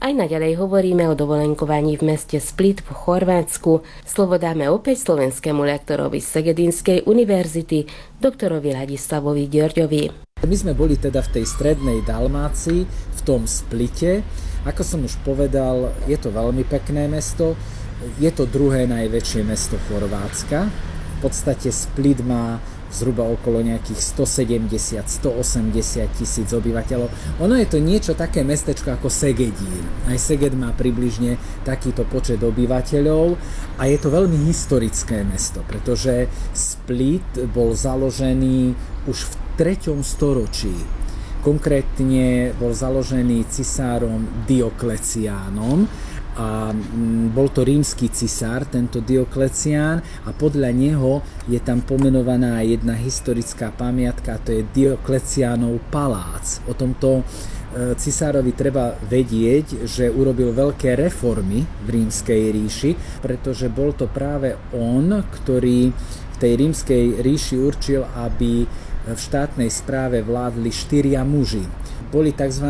Aj naďalej hovoríme o dovolenkovaní v meste Split v Chorvátsku. Slovo dáme opäť slovenskému lektorovi Segedinskej univerzity, doktorovi Ladislavovi Ďorďovi. My sme boli teda v tej strednej Dalmácii, v tom Splite. Ako som už povedal, je to veľmi pekné mesto. Je to druhé najväčšie mesto Chorvátska. V podstate Split má zhruba okolo nejakých 170-180 tisíc obyvateľov. Ono je to niečo také mestečko ako Segedín. Aj Seged má približne takýto počet obyvateľov a je to veľmi historické mesto, pretože Split bol založený už v 3. storočí. Konkrétne bol založený cisárom Diokleciánom a bol to rímsky cisár, tento Dioklecián, a podľa neho je tam pomenovaná jedna historická pamiatka, to je Diokleciánov palác. O tomto cisárovi treba vedieť, že urobil veľké reformy v rímskej ríši, pretože bol to práve on, ktorý v tej rímskej ríši určil, aby v štátnej správe vládli 4 muži. Boli tzv.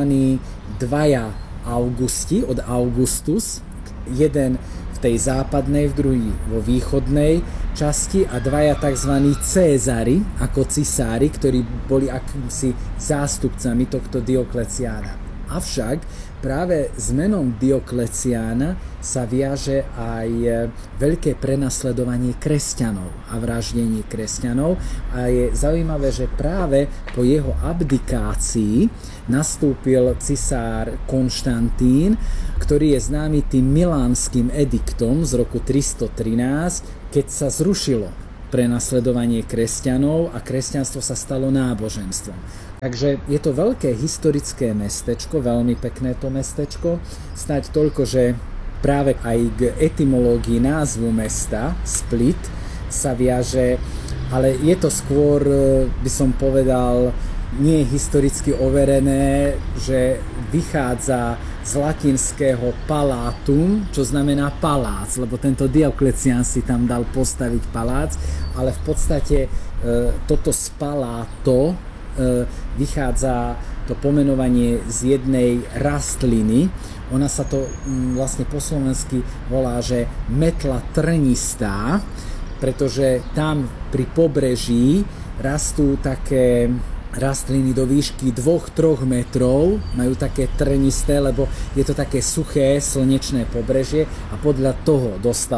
Dvaja Augusti od Augustus, jeden v tej západnej, v druhý vo východnej časti a dvaja tzv. Cézari ako cisári, ktorí boli akýmsi zástupcami tohto Diokleciána. Avšak práve s menom Diokleciána sa viaže aj veľké prenasledovanie kresťanov a vraždenie kresťanov a je zaujímavé, že práve po jeho abdikácii nastúpil cisár Konštantín, ktorý je známy tým milánskym ediktom z roku 313, keď sa zrušilo prenasledovanie kresťanov a kresťanstvo sa stalo náboženstvom. Takže je to veľké historické mestečko, veľmi pekné to mestečko, snáď toľko, že práve aj k etymológii názvu mesta Split sa viaže, ale je to skôr, by som povedal, nie je historicky overené, že vychádza z latinského palatum, čo znamená palác, lebo tento Dioklecián si tam dal postaviť palác, ale v podstate toto spalato vychádza to pomenovanie z jednej rastliny. Ona sa to vlastne po slovensky volá, že metla trnistá, pretože tam pri pobreží rastú také rastliny do výšky 2-3 metrov, majú také trnisté, lebo je to také suché slnečné pobrežie a podľa toho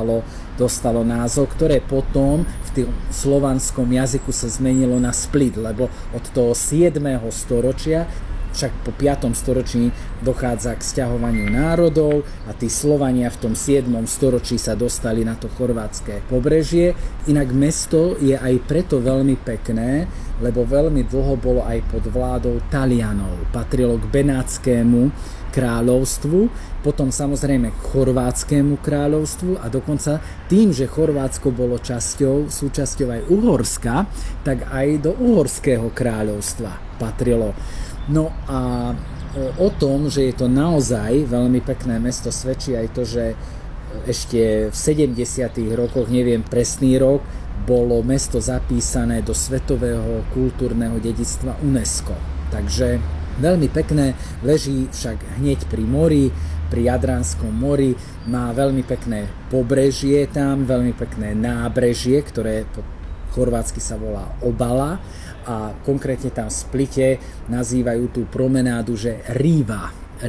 dostalo názov, ktoré potom v tým slovanskom jazyku sa zmenilo na Split, lebo od toho 7. storočia, však po 5. storočí dochádza k sťahovaniu národov a tí Slovania v tom 7. storočí sa dostali na to chorvátske pobrežie. Inak mesto je aj preto veľmi pekné, lebo veľmi dlho bolo aj pod vládou Talianov. Patrilo k Benátskému kráľovstvu, potom samozrejme k Chorvátskemu kráľovstvu a dokonca tým, že Chorvátsko bolo súčasťou aj Uhorska, tak aj do Uhorského kráľovstva patrilo. No a o tom, že je to naozaj veľmi pekné mesto, svedčí aj to, že ešte v 70. rokoch, neviem presný rok, bolo mesto zapísané do Svetového kultúrneho dedičstva UNESCO. Takže veľmi pekné, leží však hneď pri mori, pri Jadranskom mori, má veľmi pekné pobrežie tam, veľmi pekné nábrežie, ktoré po chorvátsky sa volá Obala a konkrétne tam v Splite nazývajú tú promenádu, že Riva.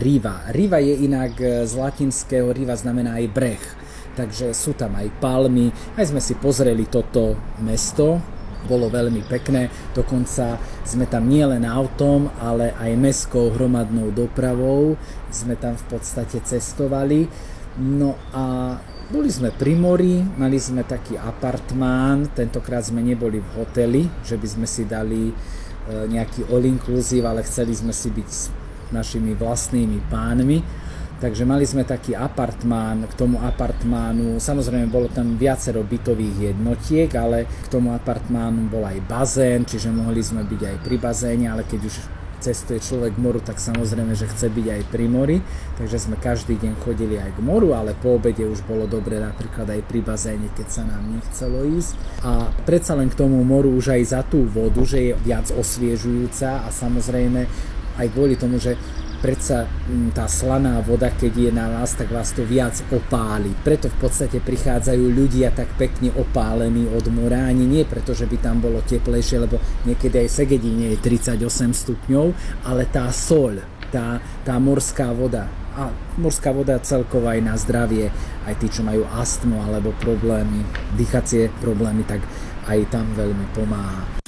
Riva je inak z latinského riva znamená aj breh. Takže sú tam aj palmy, aj sme si pozreli toto mesto, bolo veľmi pekné, dokonca sme tam nielen autom, ale aj mestskou hromadnou dopravou sme tam v podstate cestovali. No a boli sme pri mori, mali sme taký apartmán, tentokrát sme neboli v hoteli, že by sme si dali nejaký all inclusive, ale chceli sme si byť s našimi vlastnými pánmi. Takže mali sme taký apartmán, k tomu apartmánu, samozrejme bolo tam viacero bytových jednotiek, ale k tomu apartmánu bol aj bazén, čiže mohli sme byť aj pri bazéne, ale keď už cestuje človek k moru, tak samozrejme, že chce byť aj pri mori, takže sme každý deň chodili aj k moru, ale po obede už bolo dobre napríklad aj pri bazéne, keď sa nám nechcelo ísť. A predsa len k tomu moru už aj za tú vodu, že je viac osviežujúca a samozrejme aj kvôli tomu, že predsa tá slaná voda, keď je na vás, tak vás to viac opáli. Preto v podstate prichádzajú ľudia tak pekne opálení od mora, ani nie preto, že by tam bolo teplejšie, lebo niekedy aj v Segedíne je 38 stupňov, ale tá soľ, tá morská voda, a morská voda celkovo aj na zdravie, aj tí, čo majú astmu alebo problémy, dýchacie problémy, tak aj tam veľmi pomáha.